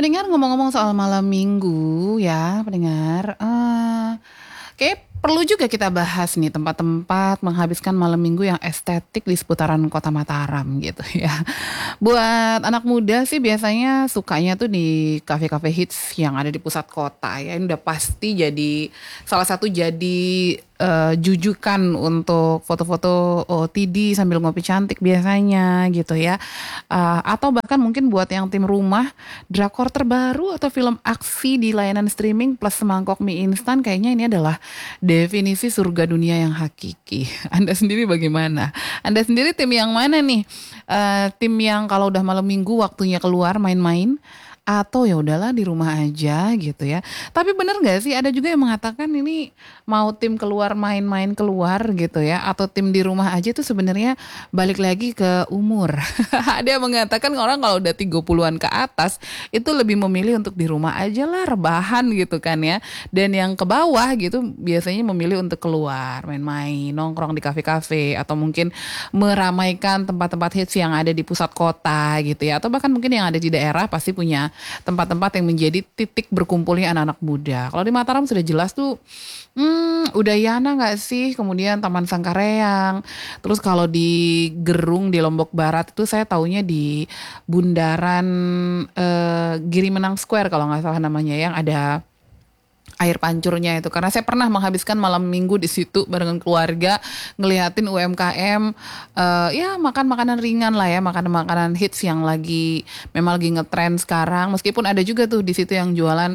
Pendengar, ngomong-ngomong soal malam minggu ya pendengar, kayak perlu juga kita bahas nih tempat-tempat menghabiskan malam minggu yang estetik di seputaran kota Mataram gitu ya. Buat anak muda sih biasanya sukanya tuh di kafe-kafe hits yang ada di pusat kota ya. Ini udah pasti jadi salah satu jadi jujukan untuk foto-foto OOTD sambil ngopi cantik biasanya gitu ya. Atau bahkan mungkin buat yang tim rumah, drakor terbaru atau film aksi di layanan streaming plus semangkok mie instan kayaknya ini adalah definisi surga dunia yang hakiki. Anda sendiri bagaimana? Anda sendiri tim yang mana nih? Tim yang kalau udah malam minggu waktunya keluar main-main atau ya udahlah di rumah aja gitu ya. Tapi bener nggak sih ada juga yang mengatakan ini mau tim keluar main-main keluar gitu ya atau tim di rumah aja tuh sebenarnya balik lagi ke umur. Ada yang mengatakan orang kalau udah 30-an ke atas itu lebih memilih untuk di rumah aja lah rebahan gitu kan ya. Dan yang ke bawah gitu biasanya memilih untuk keluar main-main, nongkrong di kafe-kafe atau mungkin meramaikan tempat-tempat hits yang ada di pusat kota gitu ya. Atau bahkan mungkin yang ada di daerah pasti punya tempat-tempat yang menjadi titik berkumpulnya anak-anak muda. Kalau di Mataram sudah jelas tuh Udayana nggak sih? Kemudian Taman Sangkareang. Terus kalau di Gerung di Lombok Barat itu saya taunya di Bundaran Giri Menang Square kalau nggak salah namanya yang ada air pancurnya itu karena saya pernah menghabiskan malam minggu di situ barengan keluarga ngeliatin UMKM ya makan makanan ringan lah ya makanan makanan hits yang lagi memang lagi ngetren sekarang meskipun ada juga tuh di situ yang jualan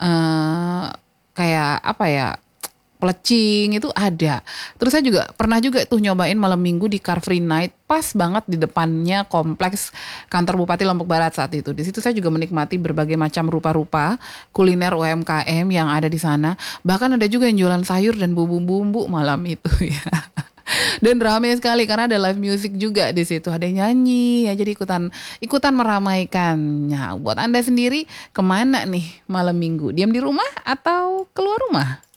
kayak apa ya pelecing itu ada. Terus saya juga pernah juga tuh nyobain malam minggu di Car Free Night pas banget di depannya kompleks kantor Bupati Lombok Barat saat itu. Di situ saya juga menikmati berbagai macam rupa-rupa kuliner UMKM yang ada di sana. Bahkan ada juga yang jualan sayur dan bumbu-bumbu malam itu ya. Dan ramai sekali karena ada live music juga di situ. Ada yang nyanyi ya jadi ikutan meramaikannya. Buat Anda sendiri kemana nih malam minggu? Diam di rumah atau keluar rumah?